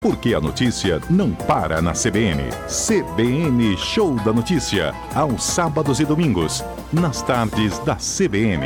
Porque a notícia não para na CBN. CBN Show da Notícia, aos sábados e domingos, nas tardes da CBN.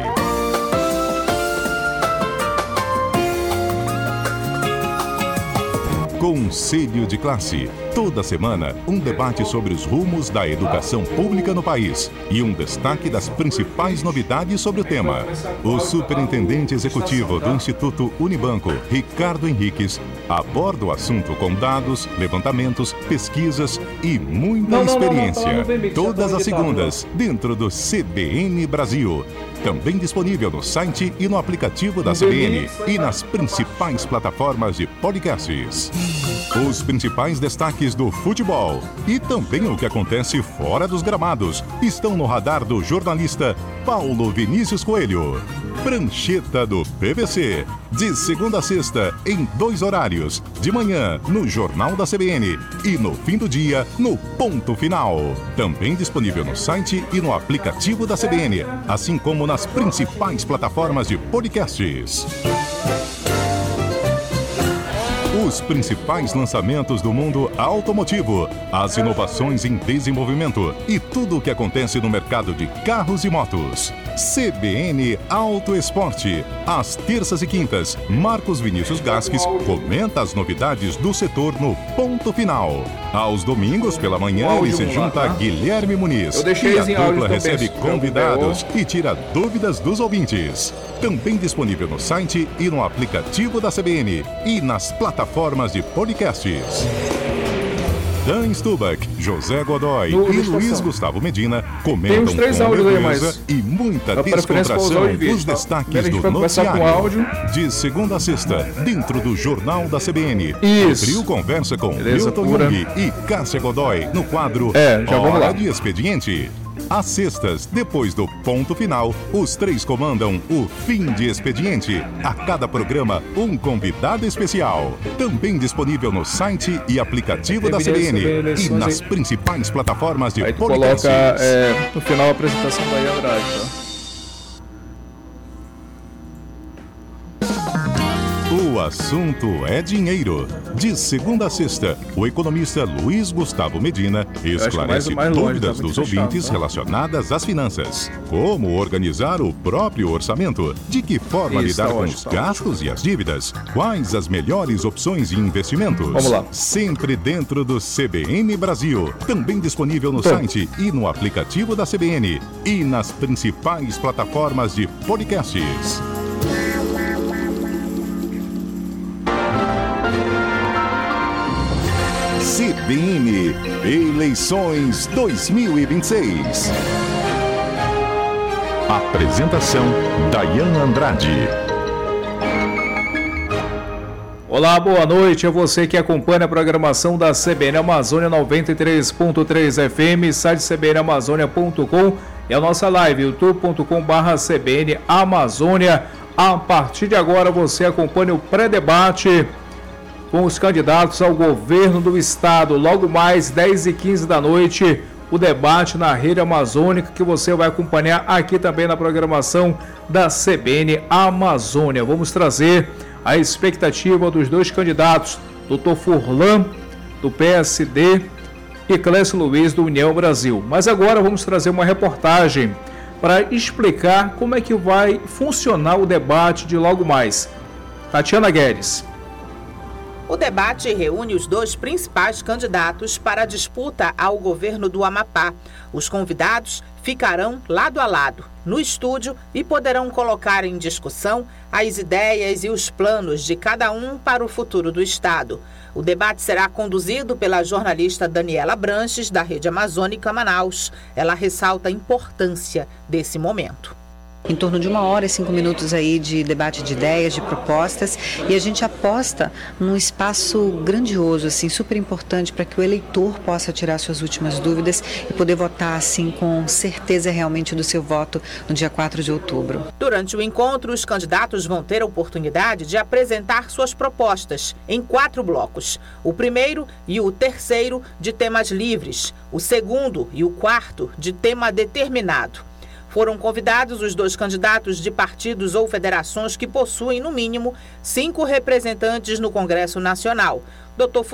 Conselho de Classe. Toda semana, um debate sobre os rumos da educação pública no país e um destaque das principais novidades sobre o tema. O superintendente executivo do Instituto Unibanco, Ricardo Henriques, aborda o assunto com dados, levantamentos, pesquisas e muita experiência. Todas as segundas, dentro do CBN Brasil. Também disponível no site e no aplicativo da CBN e nas principais plataformas de podcasts. Os principais destaques do futebol e também o que acontece fora dos gramados estão no radar do jornalista Paulo Vinícius Coelho. Prancheta do PVC, de segunda a sexta, em 2 horários, de manhã no Jornal da CBN e no fim do dia no Ponto Final. Também disponível no site e no aplicativo da CBN, assim como nas principais plataformas de podcasts. Os principais lançamentos do mundo automotivo, as inovações em desenvolvimento e tudo o que acontece no mercado de carros e motos. CBN Auto Esporte. Às terças e quintas, Marcos Vinícius Gasques comenta as novidades do setor no Ponto Final. Aos domingos, pela manhã, ele se junta a Guilherme Muniz e a dupla recebe convidados e tira dúvidas dos ouvintes. Também disponível no site e no aplicativo da CBN e nas plataformas de podcasts. Dan Stubach, José Godoy e Luiz Gustavo Medina comentam com leveza e muita descontração os destaques do noticiário. De segunda a sexta, dentro do Jornal da CBN. O trio conversa com Milton Jung e Cássia Godoy no quadro Hora de Expediente. Às sextas, depois do Ponto Final, os três comandam o Fim de Expediente. A cada programa, um convidado especial. Também disponível no site e aplicativo da CBN e nas principais plataformas de podcasts. Coloca no final a apresentação da Andrade, tá? O assunto é dinheiro. De segunda a sexta, o economista Luiz Gustavo Medina esclarece dúvidas dos ouvintes relacionadas às finanças. Como organizar o próprio orçamento? De que forma lidar com os gastos e as dívidas? Quais as melhores opções de investimentos? Vamos lá. Sempre dentro do CBN Brasil. Também disponível no site e no aplicativo da CBN e nas principais plataformas de podcasts. CBN Eleições 2026. Apresentação: Dayan Andrade. Olá, boa noite a você que acompanha a programação da CBN Amazônia 93.3 FM, site cbnamazônia.com e a nossa live youtube.com/CBN Amazônia. A partir de agora você acompanha o pré-debate com os candidatos ao governo do estado. Logo mais 10h15 da noite, o debate na rede amazônica que você vai acompanhar aqui também na programação da CBN Amazônia. Vamos trazer a expectativa dos dois candidatos, Dr. Furlan, do PSD, e Clécio Luiz, do União Brasil. Mas agora vamos trazer uma reportagem para explicar como é que vai funcionar o debate de logo mais. Tatiana Guedes. O debate reúne os dois principais candidatos para a disputa ao governo do Amapá. Os convidados ficarão lado a lado no estúdio e poderão colocar em discussão as ideias e os planos de cada um para o futuro do estado. O debate será conduzido pela jornalista Daniela Branches, da Rede Amazônica Manaus. Ela ressalta a importância desse momento. Em torno de 1 hora e 5 minutos aí de debate de ideias, de propostas, e a gente aposta num espaço grandioso, assim, super importante para que o eleitor possa tirar suas últimas dúvidas e poder votar assim com certeza realmente do seu voto no dia 4 de outubro. Durante o encontro, os candidatos vão ter a oportunidade de apresentar suas propostas em 4 blocos. O primeiro e o terceiro de temas livres, o segundo e o quarto de tema determinado. Foram convidados os dois candidatos de partidos ou federações que possuem, no mínimo, 5 representantes no Congresso Nacional. Dr.